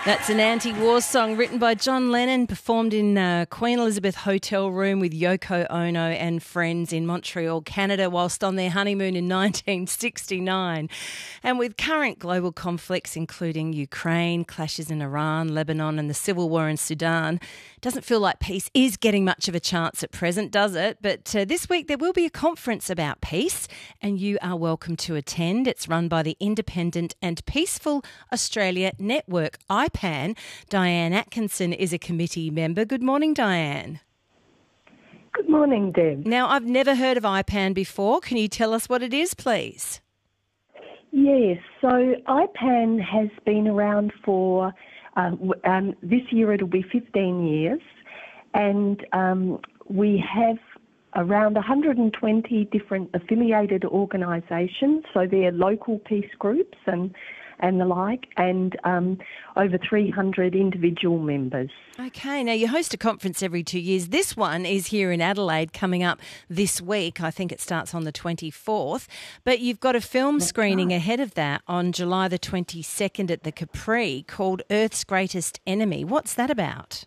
That's an anti-war song written by John Lennon, performed in Queen Elizabeth Hotel Room with Yoko Ono and friends in Montreal, Canada, whilst on their honeymoon in 1969. And with current global conflicts, including Ukraine, clashes in Iran, Lebanon and the civil war in Sudan, it doesn't feel like peace is getting much of a chance at present, does it? But this week there will be a conference about peace, and you are welcome to attend. It's run by the Independent and Peaceful Australia Network, IPAN. Diane Atkinson is a committee member. Good morning, Diane. Good morning, Deb. Now, I've never heard of IPAN before. Can you tell us what it is, please? Yes, so IPAN has been around for, this year it'll be 15 years, and we have around 120 different affiliated organisations, so they're local peace groups and the like, and over 300 individual members. Okay, now you host a conference every 2 years. This one is here in Adelaide coming up this week. I think it starts on the 24th. But you've got a film screening ahead of that on July the 22nd at the Capri called Earth's Greatest Enemy. What's that about?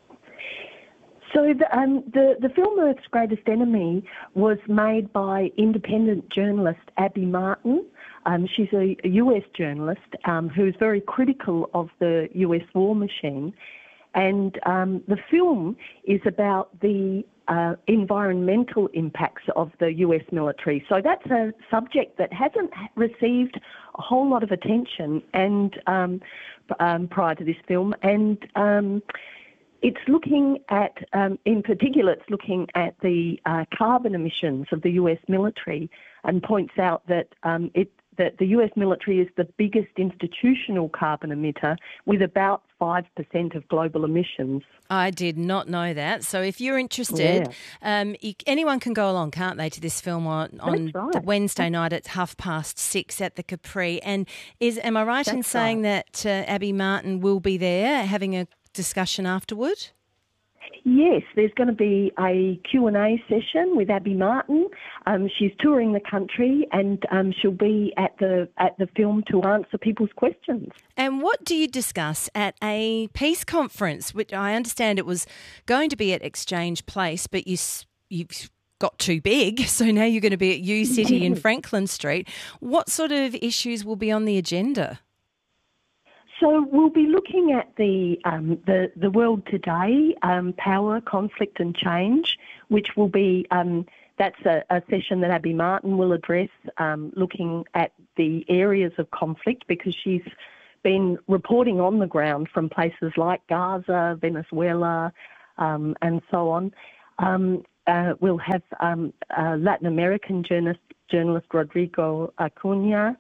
So the film Earth's Greatest Enemy was made by independent journalist Abby Martin. She's a US journalist who's very critical of the US war machine. And the film is about the environmental impacts of the US military. So that's a subject that hasn't received a whole lot of attention and prior to this film. And it's looking at, in particular, it's looking at the carbon emissions of the US military, and points out that that the US military is the biggest institutional carbon emitter with about 5% of global emissions. I did not know that. So if you're interested, anyone can go along, can't they, to this film on the Wednesday night at 6:30 at the Capri. And am I right in saying that Abby Martin will be there having a discussion afterward? Yes, there's going to be a Q&A session with Abby Martin. She's touring the country, and she'll be at the film to answer people's questions. And what do you discuss at a peace conference, which I understand it was going to be at Exchange Place, but you've got too big, so now you're going to be at U City in Franklin Street. What sort of issues will be on the agenda? So we'll be looking at the world today, power, conflict and change, which will be, that's a session that Abby Martin will address, looking at the areas of conflict, because she's been reporting on the ground from places like Gaza, Venezuela, and so on. We'll have Latin American journalist Rodrigo Acuna,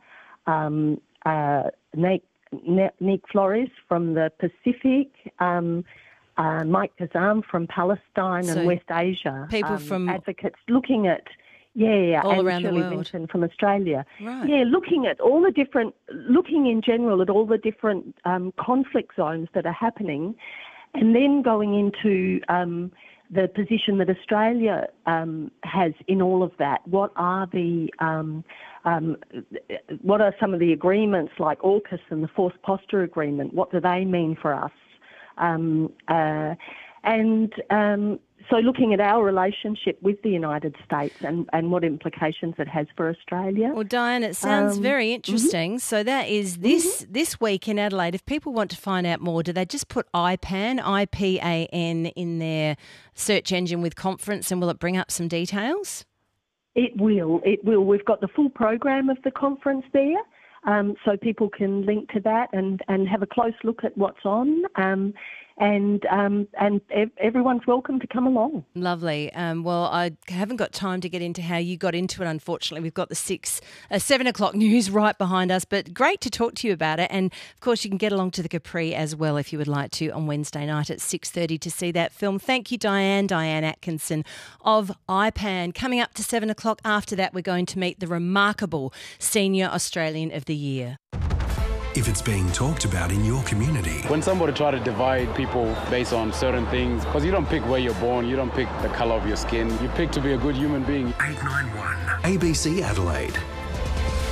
Nick Flores from the Pacific, Mike Kazam from Palestine and West Asia. People from advocates looking at all and around Shirley the world. Winton from Australia. Right. Yeah, looking in general at all the different conflict zones that are happening, and then going into the position that Australia has in all of that. What are some of the agreements like AUKUS and the Forced Posture Agreement? What do they mean for us? So looking at our relationship with the United States and what implications it has for Australia. Well, Diane, it sounds very interesting. Mm-hmm. So that is this week in Adelaide. If people want to find out more, do they just put IPAN, I-P-A-N, in their search engine with conference, and will it bring up some details? It will. We've got the full program of the conference there, so people can link to that and have a close look at what's on. And everyone's welcome to come along. Lovely. Well, I haven't got time to get into how you got into it, unfortunately. We've got the 7 o'clock news right behind us, but great to talk to you about it. And, of course, you can get along to the Capri as well if you would like to on Wednesday night at 6:30 to see that film. Thank you, Diane Atkinson of IPAN. Coming up to 7 o'clock after that, we're going to meet the remarkable Senior Australian of the Year. If it's being talked about in your community. When somebody try to divide people based on certain things, because you don't pick where you're born, you don't pick the colour of your skin, you pick to be a good human being. 891 ABC Adelaide.